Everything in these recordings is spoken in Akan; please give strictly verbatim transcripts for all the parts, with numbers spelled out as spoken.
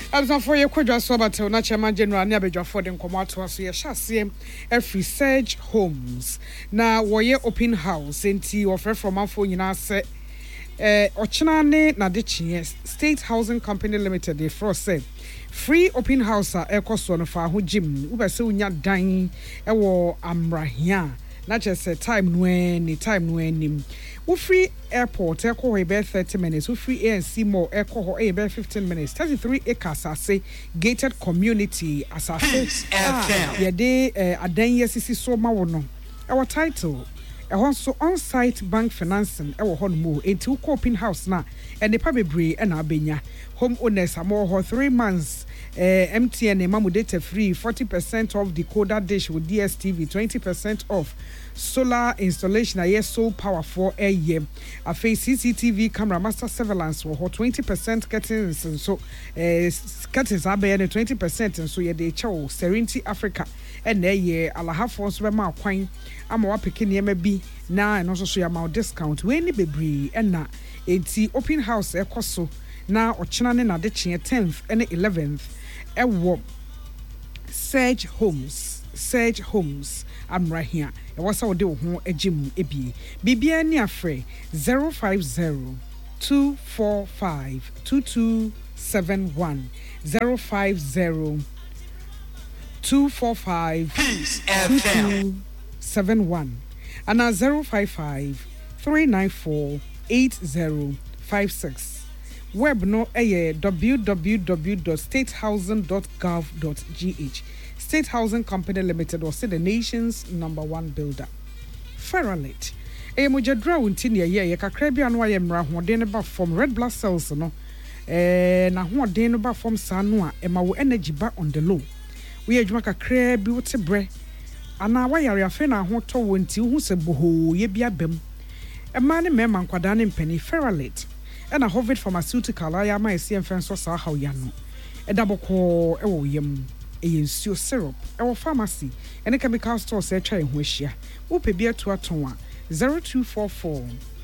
Absa for your kwadwa so batel na chairman general ne abedwafo de nkomo ato aso ye hyase every Surge Homes na woye open house enti offer from afo nyina se eh ochina ne na de chie State Housing Company Limited dey for say free open house a ekoso no fa ho gym ubese unya dan e wo amrahia na just time no any time no any wo free airport eko ho be thirty minutes wo free A N C mall eko ho e be fifteen minutes thirty-three acres asase gated community asase ah ye de adan yesisi so ma wo no our title e hon so on-site bank financing e wo ho no mo enti wo open house na e ne pa bebre e na abenya home owners amo ho three months Uh, M T N mamu data free, forty percent off decoder dish with D S T V, twenty percent off solar installation. Yes, so powerful a year. A face C C T V camera master surveillance for twenty percent curtains and so uh, curtains are being twenty percent and so yeah they chow Serenity Africa and a year I'll have for swimmer quine. I'm a picking yama be now and also so your discount when it be bree and na it's open house a coso now or china na de tenth and eleventh. Ewo Surge Homes Surge Homes I'm right here e wasa wo de wo ho agim ebi bibia ni afre zero five zero two four five two two seven one zero five zero two four five two two seven one and zero five five three nine four eight zero five six. Web no eh w w w dot state housing dot gov dot g h. State Housing Company Limited was the nation's number one builder. Ferralit. Eh mojadra unti ne ye ye kakra bia no aye mra hoden ba from red blood cells no. Eh na hoden ba from sa no a e ma wo energy ba on the low. We adwuma kakra bi wote bre. Ana wa yare afa na ho to wonti hu se boho ye bia bam. E ma ne mema nkwada ne mpani Ferralit. And a Hovid pharmaceutical, I am my C M friends was how yano. A double call, oh, yum, a ensure syrup, our pharmacy, and a chemical store search in Wishia. Upe beer to a tone zero two four four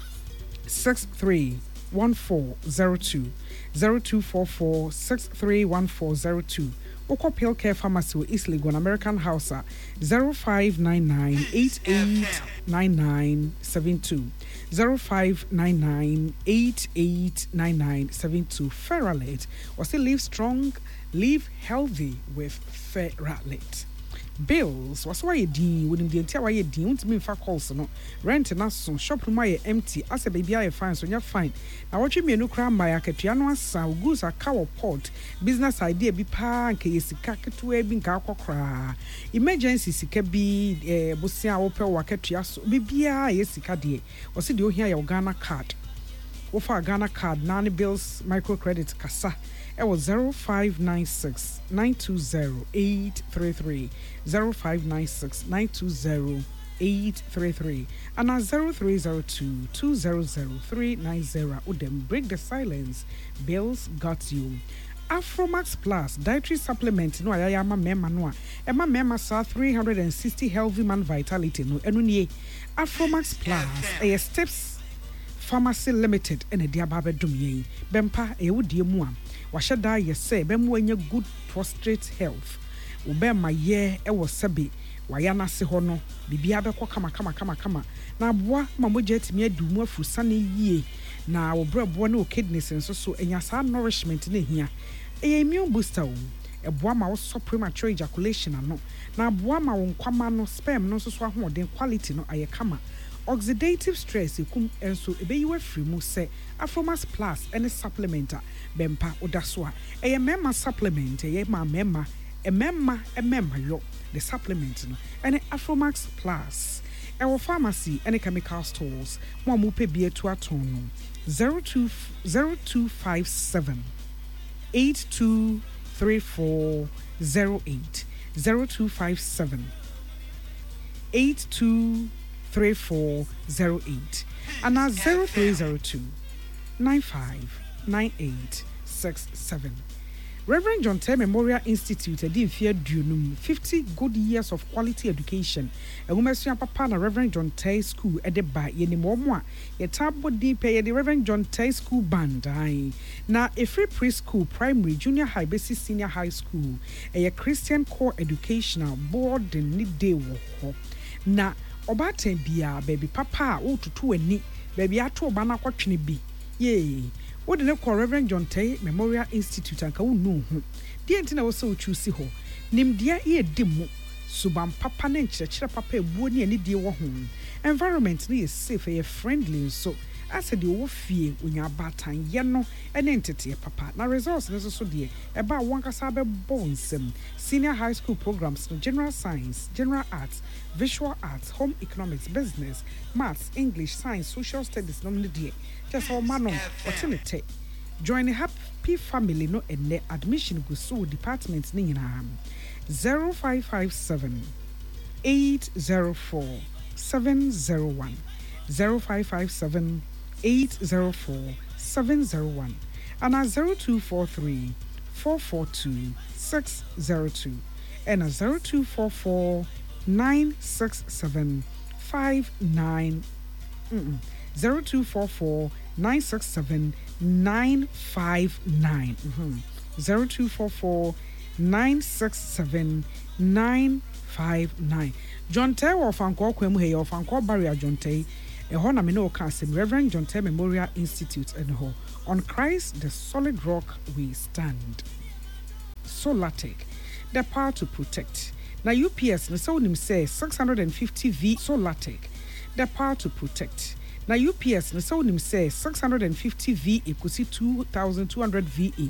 six three one four zero two zero two four four six three one four zero two. Oko Pill Care Pharmacy East Legon American House zero five nine nine eight eight nine nine seven two zero five nine nine eight eight nine nine seven two. Ferralit or say live strong, live healthy with Ferralit. Bills was why you dean wouldn't the entire way dean won't mean for calls no rent and us shop room my empty as a baby I find so you're fine. Now what you mean no cram my aketiano sound goose a cow pot business idea be pan case to a bin cra emergency sika be eh busia open waketiaso bibia yesika de or see you hear your Ghana card. Offer Ghana card nine bills microcredit kasa. It was zero five nine six nine two zero eight three three zero five nine six nine two zero eight three three and at zero three zero two two zero zero three nine zero. Udem break the silence. Bills got you. Afromax Plus dietary supplement no ayama mema no a ema mema sa three hundred sixty healthy man vitality no enu nie Afromax Plus a steps Pharmacy Limited and a diababe dumye bempa e wudie mu am washada ye say bem wanya good prostate health ubema ye e wo sebe wayana se ho no bibia be kwa kama kama kama kama na aboa mamoja timi adumu afusa ne yie na wo brebo ne o kidneys nso so enya sa nourishment ne hia e immune booster wo eboa ma wo so premature ejaculation ano na aboa ma wo nkwama no sperm no so so ahoden quality no aye kama oxidative stress ekum enso ebeyiwa free mu se Afromax Plus any supplementer bempa odaso a eye memma supplement eye ma memma e memma e memma yo the supplement no any Afromax Plus our pharmacy any chemical stores mo mu pe bie to aton no zero two zero two five seven eight two three four zero eight zero two five seven eight two three four zero eight and now zero three zero two nine five nine eight six seven. Reverend John Tay Memorial Institute edi mfie aduonum fifty good years of quality education. Ehumesua papa na Reverend John Tay School ede ba yenimomo a yetabo di pe the Reverend John Tay School band ai. Na a free preschool, primary, junior high, basic, senior high school. A Christian core educational board ni day wo ho. Na obaten bia baby papa o tutu ani baby ato oba na kwatwene bi. Yay. What the call Reverend John Tay Memorial Institute and Kau no ho. The antina was so choosy ho. Nim dear ear demo. Subam papa nench, chira papa buoni and dear home. Environment is safe and friendly so as a deal fear when you're batan yano an entity papa. Now results also dear about one casabe bones. Senior high school programs no general science, general arts, visual arts, home economics, business, maths, English, science, social studies no dear. Just all man on join a happy family no and the admission go so departments ni na zero five five seven eight zero four seven zero one zero five five seven eight zero four seven zero one and a zero two four three four four two six zero two and a zero two four four nine six seven five nine zero two four four nine six seven nine five nine zero two four four nine six seven nine five nine. John Tay or Fanko Kwemu Hey or Fanko Barrier John Tay. A hona me no casting Reverend John Tay Memorial Institute and ho on Christ the solid rock we stand. Solatech, the power to protect. Now U P S no so nim say six hundred fifty V Solatech, the power to protect. Now U P S no so nim say six hundred fifty V equals two thousand two hundred V E.